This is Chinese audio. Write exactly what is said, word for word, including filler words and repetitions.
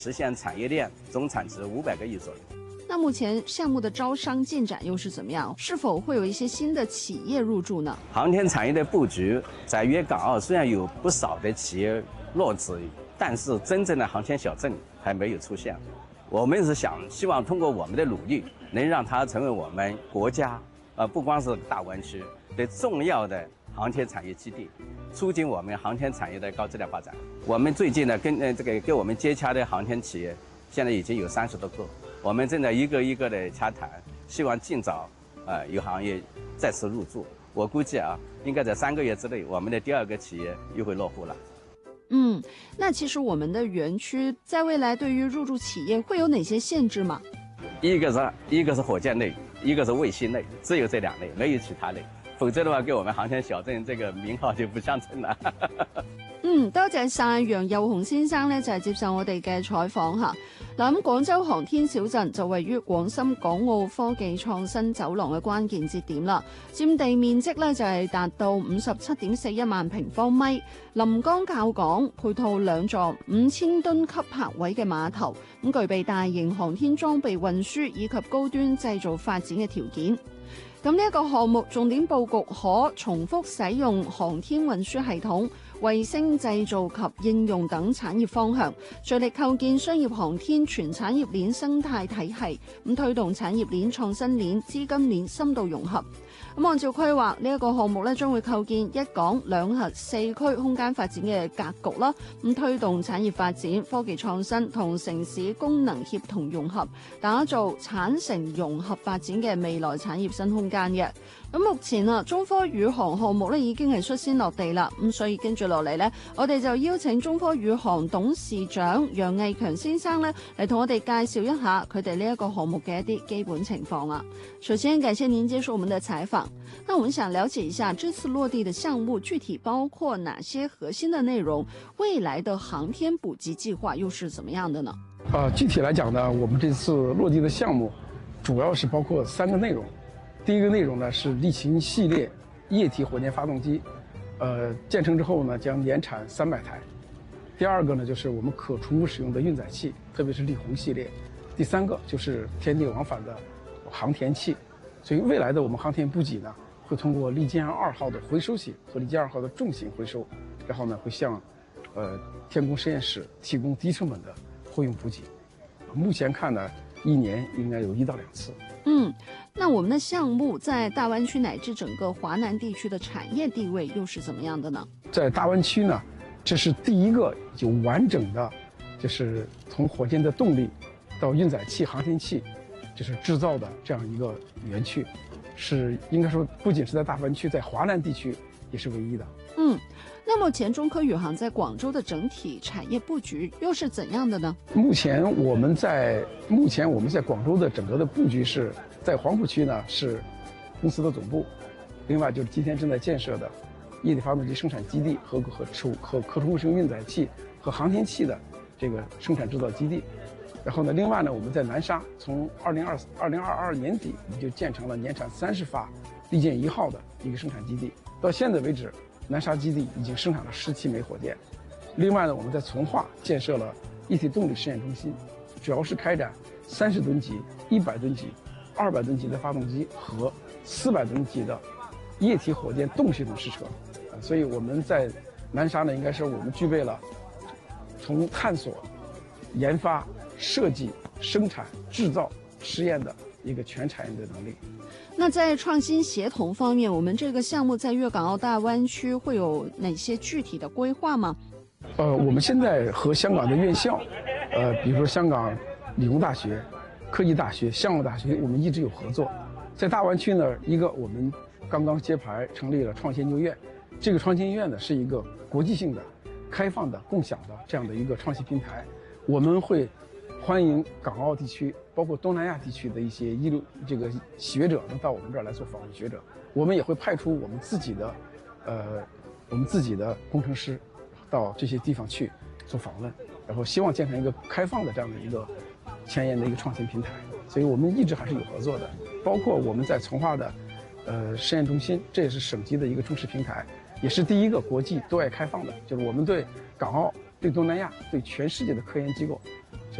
实现产业链总产值五百个亿左右。 那目前项目的招商进展又是怎么样？是否会有一些新的企业入驻呢？ 航天产业的布局在粤港澳虽然有不少的企业落子，但是真正的航天小镇还没有出现。我们是想希望通过我们的努力，能让它成为我们国家呃不光是大湾区的重要的航天产业基地，促进我们航天产业的高质量发展。我们最近呢，跟呃这个跟我们接洽的航天企业，现在已经有三十多个，我们正在一个一个的洽谈，希望尽早呃有行业再次入驻。我估计啊，应该在三个月之内，我们的第二个企业又会落户了。 嗯，那其实我们的园区在未来对于入驻企业会有哪些限制吗？ 一个是一个是火箭类，一个是卫星类，只有这两类，没有其他类。否則的話，給我們航天小鎮這個名號就不相稱啦。 嗯，多謝晒楊佑雄先生咧，就係接受我哋嘅採訪嚇。嗱，咁廣州航天小鎮就位於廣深港澳科技創新走廊嘅關鍵節點啦，佔地面積咧就係達到五十七點四一萬平方米，臨江靠港，配套兩座五千噸級泊位嘅碼頭，咁具備大型航天裝備運輸以及高端製造發展嘅條件。咁呢一個項目重點佈局可重複使用航天運輸系統、衛星製造及應用等產業方向，着力構建商業航天全產業鏈生態體系，咁推動產業鏈、創新鏈、資金鏈深度融合。咁按照規劃，呢一個項目咧將會構建一港兩核四區空間發展嘅格局啦，咁推動產業發展、科技創新同城市功能協同融合，打造產城融合發展嘅未來產業新空間嘅。咁目前啊，中科宇航項目咧已經係率先落地啦，咁所以跟住落嚟呢，我哋就邀請中科宇航董事長楊毅強先生咧嚟同我哋介紹一下佢哋呢一個項目嘅一啲基本情況啊。首先感謝您接受我們的採訪。那我們想了解一下這次落地的項目具體包括哪些核心的內容，未來的航天補給計劃又是怎麼樣的呢？ 呃，具體來講呢，我們這次落地的項目主要是包括三個內容。第一個內容呢是力擎系列液體火箭發動機，呃，建成之後呢將年產三百台。第二個呢就是我們可重複使用的運載器，特別是力宏系列。第三個就是天地往返的航天器。所以未來的我們航天補給呢，會通過利劍二號的回收型和利劍二號的重型回收，然後呢會向，呃，天宮實驗室提供低成本的貨用補給。目前看呢，一年應該有一到兩次。 嗯，那我們的項目在大灣區乃至整個華南地區的產業地位又是怎麼樣的呢？ 在大灣區呢，這是第一個有完整的，就是從火箭的動力到運載器、航天器，就是製造的這樣一個園區，是應該說不僅是在大灣區，在華南地區也是唯一的。 嗯，那目前中科宇航在廣州的整體產業佈局又是怎樣的呢？ 目前我們在目前我們在廣州的整個的佈局是在黃埔區呢，是公司的總部，另外就是今天正在建設的液體發動機生產基地和和可可可重複使用運載器和航天器的這個生產製造基地。然後呢，另外呢，我們在南沙從二零二二零二二年底就建成了年產三十發利劍一號的一個生產基地。到現在為止，南沙基地已經生產了十七枚火箭。另外呢，我們在從化建設了一體動力試驗中心，主要是開展三十噸級、一百噸級、二百噸級的發動機和四百噸級的液體火箭動系統試車。所以我們在南沙呢，應該是我們具備了從探索、研發、設計、生產、製造、實驗的一個全產業的能力。 那在創新協同方面，我們這個項目在粵港澳大灣區會有哪些具體的規劃嗎？ 呃，我們現在和香港的院校，呃，比如說香港理工大學、科技大學、項目大學，我們一直有合作。在大灣區呢，一個我們剛剛揭牌成立了創新研究院，這個創新研究院呢是一個國際性的、開放的、共享的這樣的一個創新平台。我們會歡迎港澳地區，包括東南亞地區的一些一流這個學者能到我們這兒來做訪問學者。我們也會派出我們自己的，呃，我們自己的工程師到這些地方去做訪問，然後希望建成一個開放的這樣的一個前沿的一個創新平台。所以我們一直還是有合作的，包括我們在從化的，呃，實驗中心，這也是省級的一個中試平台，也是第一個國際對外開放的，就是我們對港澳、對東南亞、對全世界的科研機構